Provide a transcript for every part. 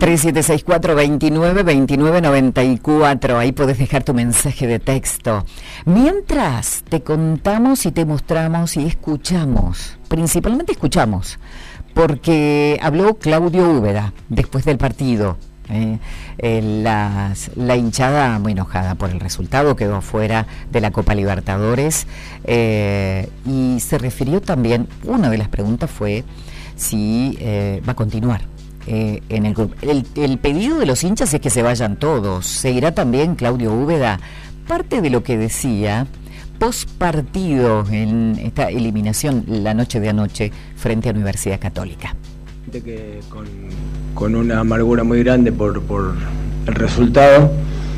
3764-292994. Ahí podés dejar tu mensaje de texto. Mientras te contamos y te mostramos y escuchamos, principalmente escuchamos, porque habló Claudio Úbeda después del partido. La hinchada muy enojada por el resultado, quedó fuera de la Copa Libertadores, y se refirió también, una de las preguntas fue si va a continuar en el grupo. El pedido de los hinchas es que se vayan todos. Seguirá también Claudio Úbeda. Parte de lo que decía post partido en esta eliminación la noche de anoche frente a Universidad Católica. Que con una amargura muy grande por el resultado,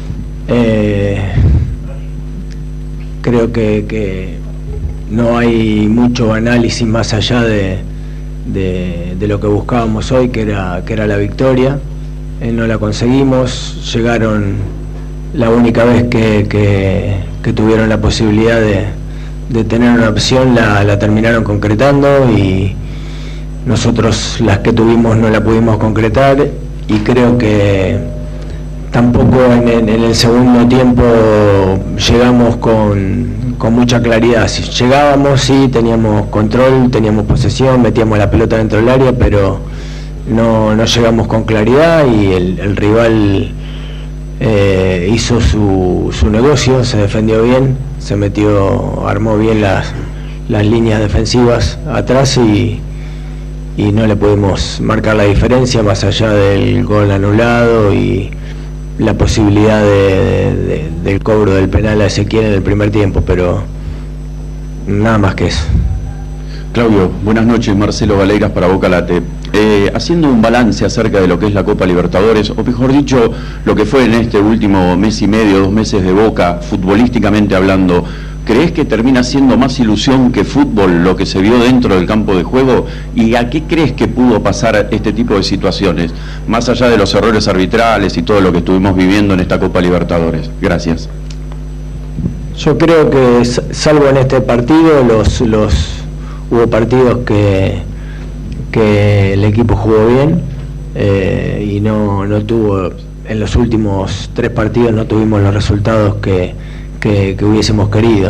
creo que no hay mucho análisis más allá de lo que buscábamos hoy, que era la victoria. No la conseguimos. Llegaron la única vez que tuvieron la posibilidad de tener una opción, la terminaron concretando, y nosotros las que tuvimos no la pudimos concretar, y creo que tampoco en el segundo tiempo llegamos con mucha claridad. Si llegábamos, sí, teníamos control, teníamos posesión, metíamos la pelota dentro del área, pero no llegamos con claridad, y el rival hizo su negocio, se defendió bien, se metió, armó bien las líneas defensivas atrás, y no le pudimos marcar la diferencia más allá del gol anulado y la posibilidad del cobro del penal a Ezequiel en el primer tiempo, pero nada más que eso. Claudio, buenas noches. Marcelo Valeiras para Boca Late. Haciendo un balance acerca de lo que es la Copa Libertadores, o mejor dicho, lo que fue en este último mes y medio, 2 meses de Boca, futbolísticamente hablando, ¿crees que termina siendo más ilusión que fútbol lo que se vio dentro del campo de juego? ¿Y a qué crees que pudo pasar este tipo de situaciones, más allá de los errores arbitrales y todo lo que estuvimos viviendo en esta Copa Libertadores? Gracias. Yo creo que, salvo en este partido, hubo partidos que el equipo jugó bien, y no tuvo, en los últimos 3 partidos no tuvimos los resultados que hubiésemos querido,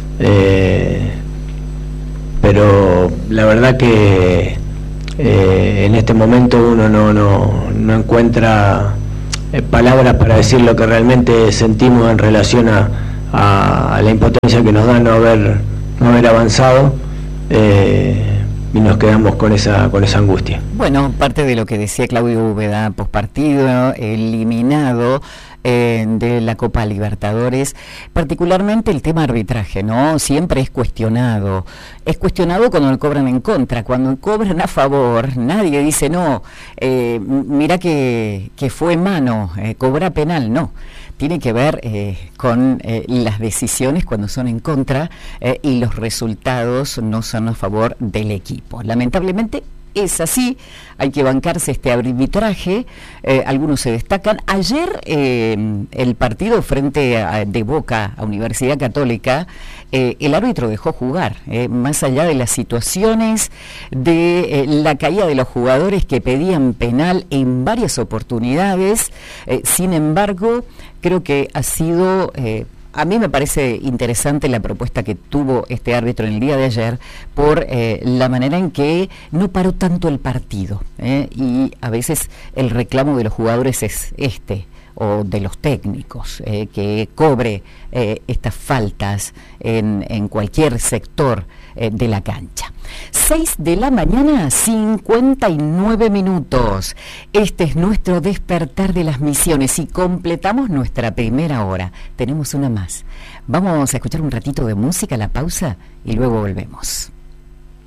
pero la verdad que en este momento uno no encuentra palabras para decir lo que realmente sentimos en relación a la impotencia que nos da no haber avanzado, y nos quedamos con esa angustia. Bueno, parte de lo que decía Claudio Úbeda, pospartido, eliminado de la Copa Libertadores, particularmente el tema arbitraje, ¿no? Siempre es cuestionado cuando lo cobran en contra. Cuando cobran a favor, nadie dice no, mira que fue mano, cobra penal, no. Tiene que ver con las decisiones cuando son en contra, y los resultados no son a favor del equipo. Lamentablemente es así, hay que bancarse este arbitraje. Algunos se destacan. Ayer el partido frente de Boca a Universidad Católica, el árbitro dejó jugar, más allá de las situaciones de la caída de los jugadores que pedían penal en varias oportunidades. Sin embargo, creo que ha sido... a mí me parece interesante la propuesta que tuvo este árbitro en el día de ayer, por la manera en que no paró tanto el partido, y a veces el reclamo de los jugadores es o de los técnicos, que cobre estas faltas en cualquier sector de la cancha. 6:59 a.m. Este es nuestro despertar de las misiones, y completamos nuestra primera hora. Tenemos una más. Vamos a escuchar un ratito de música, la pausa, y luego volvemos.